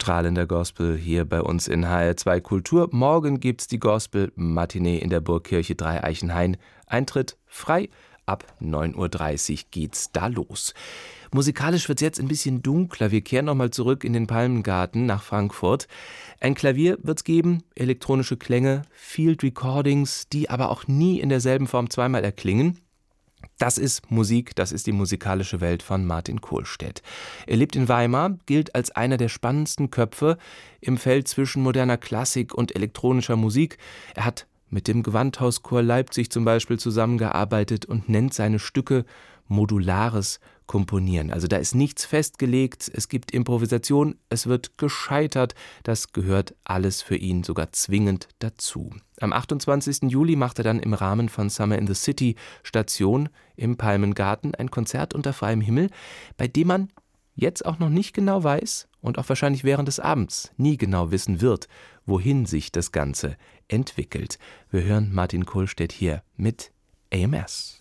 Strahlender Gospel hier bei uns in HR2 Kultur. Morgen gibt's die Gospel-Matinee in der Burgkirche Dreieichenhain. Eintritt frei. Ab 9:30 Uhr geht's da los. Musikalisch wird's jetzt ein bisschen dunkler. Wir kehren nochmal zurück in den Palmengarten nach Frankfurt. Ein Klavier wird's geben, elektronische Klänge, Field Recordings, die aber auch nie in derselben Form zweimal erklingen. Das ist Musik, das ist die musikalische Welt von Martin Kohlstedt. Er lebt in Weimar, gilt als einer der spannendsten Köpfe im Feld zwischen moderner Klassik und elektronischer Musik. Er hat mit dem Gewandhauschor Leipzig zum Beispiel zusammengearbeitet und nennt seine Stücke modulares Komponieren. Also da ist nichts festgelegt, es gibt Improvisation, es wird gescheitert. Das gehört alles für ihn sogar zwingend dazu. Am 28. Juli macht er dann im Rahmen von Summer in the City Station im Palmengarten ein Konzert unter freiem Himmel, bei dem man jetzt auch noch nicht genau weiß und auch wahrscheinlich während des Abends nie genau wissen wird, wohin sich das Ganze entwickelt. Wir hören Martin Kohlstedt hier mit AMS.